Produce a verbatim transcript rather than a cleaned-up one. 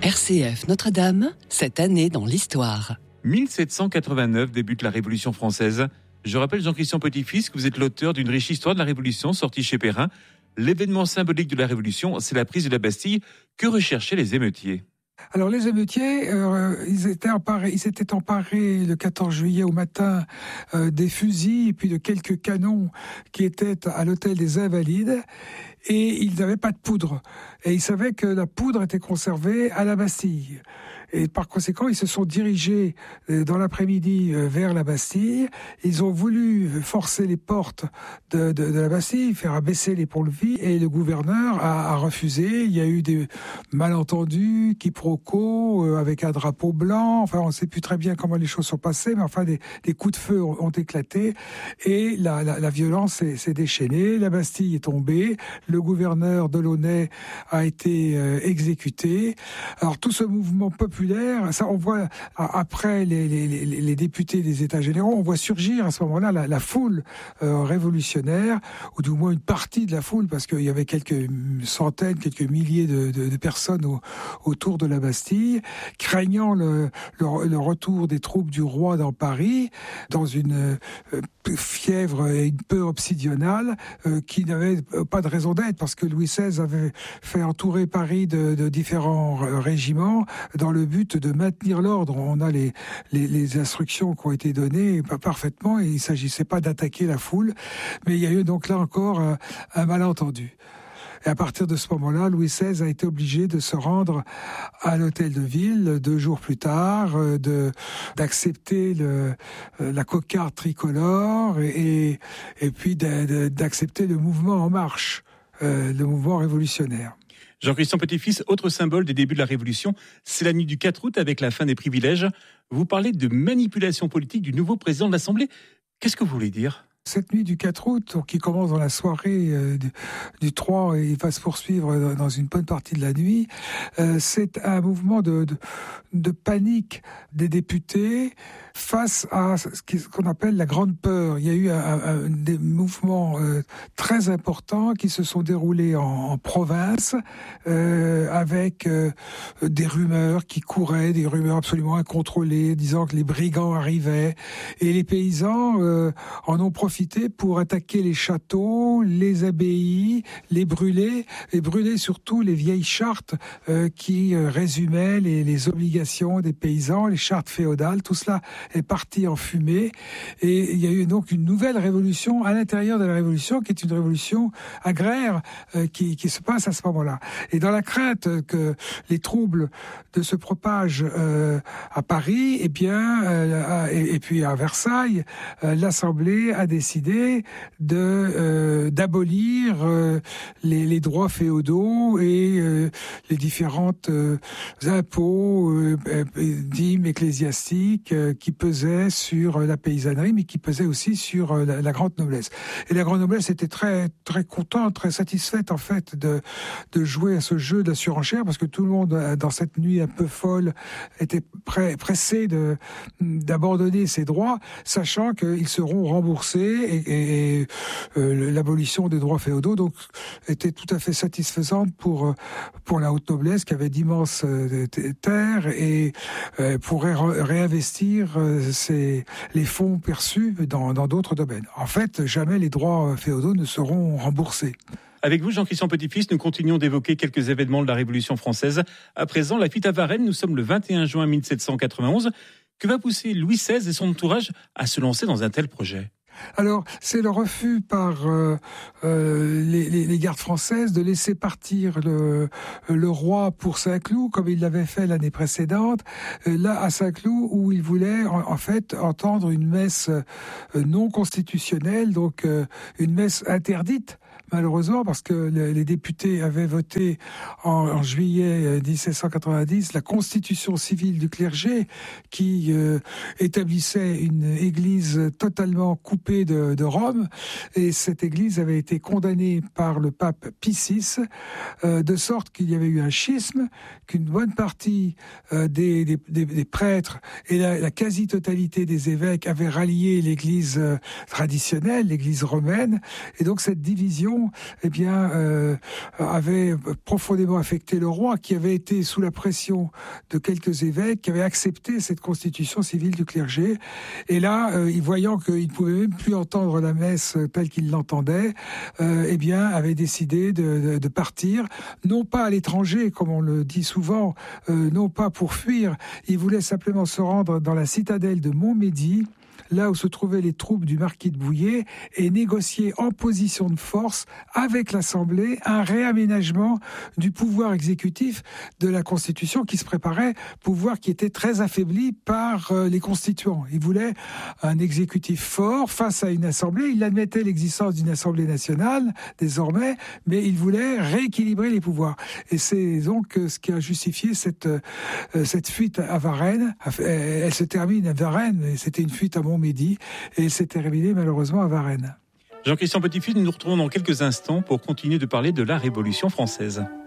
R C F Notre-Dame, cette année dans l'histoire. mille sept cent quatre-vingt-neuf débute la Révolution française. Je rappelle, Jean-Christian Petit-Fils, que vous êtes l'auteur d'une riche histoire de la Révolution sortie chez Perrin. L'événement symbolique de la Révolution, c'est la prise de la Bastille. Que recherchaient les émeutiers ? Alors les émeutiers, euh, ils étaient emparés, ils s'étaient emparés le quatorze juillet au matin euh, des fusils et puis de quelques canons qui étaient à l'hôtel des Invalides, et ils n'avaient pas de poudre. Et ils savaient que la poudre était conservée à la Bastille. Et par conséquent, ils se sont dirigés dans l'après-midi vers la Bastille. Ils ont voulu forcer les portes de, de, de la Bastille, faire abaisser les ponts-levis, et le gouverneur a, a refusé. Il y a eu des malentendus, quiproquos, euh, avec un drapeau blanc. Enfin, on ne sait plus très bien comment les choses sont passées, mais enfin, des, des coups de feu ont, ont éclaté, et la, la, la violence s'est, s'est déchaînée. La Bastille est tombée. Le gouverneur Delaunay a été euh, exécuté. Alors, tout ce mouvement populaire, ça, on voit après les, les, les, les députés des États généraux, on voit surgir à ce moment-là la, la foule euh, révolutionnaire, ou du moins une partie de la foule, parce qu'il y avait quelques centaines, quelques milliers de, de, de personnes au, autour de la Bastille, craignant le, le, le retour des troupes du roi dans Paris, dans une euh, fièvre et une peur obsidionale euh, qui n'avait pas de raison d'être, parce que Louis seize avait fait entourer Paris de, de différents régiments dans le but de maintenir l'ordre. On a les, les, les instructions qui ont été données parfaitement, et il ne s'agissait pas d'attaquer la foule, mais il y a eu donc là encore un, un malentendu. Et à partir de ce moment-là, Louis seize a été obligé de se rendre à l'hôtel de ville deux jours plus tard, de, d'accepter le, la cocarde tricolore, et, et puis de, de, d'accepter le mouvement En Marche, euh, le mouvement révolutionnaire. Jean-Christian Petit-Fils, autre symbole des débuts de la Révolution, c'est la nuit du quatre août avec la fin des privilèges. Vous parlez de manipulation politique du nouveau président de l'Assemblée. Qu'est-ce que vous voulez dire ? Cette nuit du quatre août, qui commence dans la soirée euh, du, du trois et va se poursuivre dans une bonne partie de la nuit, euh, c'est un mouvement de, de, de panique des députés face à ce qu'on appelle la grande peur. Il y a eu un, un, des mouvements euh, très importants qui se sont déroulés en, en province, euh, avec euh, des rumeurs qui couraient, des rumeurs absolument incontrôlées, disant que les brigands arrivaient, et les paysans euh, en ont profité pour attaquer les châteaux, les abbayes, les brûler, et brûler surtout les vieilles chartes euh, qui euh, résumaient les, les obligations des paysans, les chartes féodales. Tout cela est parti en fumée, et il y a eu donc une nouvelle révolution à l'intérieur de la révolution, qui est une révolution agraire euh, qui, qui se passe à ce moment-là. Et dans la crainte que les troubles ne se propagent euh, à Paris, et bien, euh, et, et puis à Versailles, euh, l'Assemblée a décidé de euh, d'abolir euh, les, les droits féodaux et euh, les différentes euh, impôts, euh, dîmes ecclésiastiques euh, qui pesaient sur la paysannerie, mais qui pesaient aussi sur euh, la, la grande noblesse. Et la grande noblesse était très très contente, très satisfaite en fait de de jouer à ce jeu de la surenchère, parce que tout le monde dans cette nuit un peu folle était prêt, pressé de d'abandonner ses droits, sachant qu'ils seront remboursés, et, et, et euh, l'abolition des droits féodaux donc était tout à fait satisfaisante pour pour la haute noblesse, qui avait d'immenses euh, terres et euh, pourrait re- réinvestir euh, ses, les fonds perçus dans dans d'autres domaines. En fait, jamais les droits féodaux ne seront remboursés. Avec vous, Jean-Christian Petit-Fils, nous continuons d'évoquer quelques événements de la Révolution française. À présent, la fuite à Varennes, nous sommes le vingt et un juin mille sept cent quatre-vingt-onze. Que va pousser Louis seize et son entourage à se lancer dans un tel projet ? Alors, c'est le refus par euh, euh, les, les, les gardes françaises de laisser partir le, le roi pour Saint-Cloud, comme il l'avait fait l'année précédente, euh, là à Saint-Cloud, où il voulait en, en fait entendre une messe euh, non constitutionnelle, donc euh, une messe interdite, malheureusement, parce que les députés avaient voté en, en juillet dix-sept cent quatre-vingt-dix la constitution civile du clergé, qui euh, établissait une église totalement coupée de, de Rome, et cette église avait été condamnée par le pape Pie six, euh, de sorte qu'il y avait eu un schisme, qu'une bonne partie euh, des, des, des, des prêtres et la, la quasi-totalité des évêques avaient rallié l'église euh, traditionnelle, l'église romaine, et donc cette division Constitution, eh bien, euh, avait profondément affecté le roi, qui avait été sous la pression de quelques évêques, qui avait accepté cette Constitution civile du clergé. Et là, euh, voyant qu'il ne pouvait même plus entendre la messe telle qu'il l'entendait, euh, eh bien, avait décidé de, de, de partir, non pas à l'étranger, comme on le dit souvent, euh, non pas pour fuir. Il voulait simplement se rendre dans la citadelle de Montmédy, là où se trouvaient les troupes du marquis de Bouillé, et négocier en position de force avec l'Assemblée un réaménagement du pouvoir exécutif de la Constitution qui se préparait, pouvoir qui était très affaibli par euh, les constituants. Il voulait un exécutif fort face à une Assemblée. Il admettait l'existence d'une Assemblée nationale désormais, mais il voulait rééquilibrer les pouvoirs. Et c'est donc ce qui a justifié cette, euh, cette fuite à Varennes. Elle se termine à Varennes, mais c'était une fuite à Montmédy, et s'est terminé malheureusement à Varennes. Jean-Christian Petit-Fils, nous nous retrouvons dans quelques instants pour continuer de parler de la Révolution française.